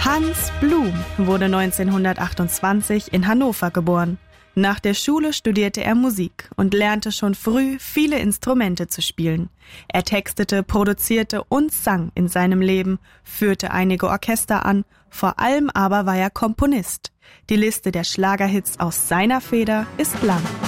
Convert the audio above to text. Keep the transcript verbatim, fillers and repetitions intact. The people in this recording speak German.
Hans Blum wurde neunzehnhundertachtundzwanzig in Hannover geboren. Nach der Schule studierte er Musik und lernte schon früh, viele Instrumente zu spielen. Er textete, produzierte und sang in seinem Leben, führte einige Orchester an, vor allem aber war er Komponist. Die Liste der Schlagerhits aus seiner Feder ist lang.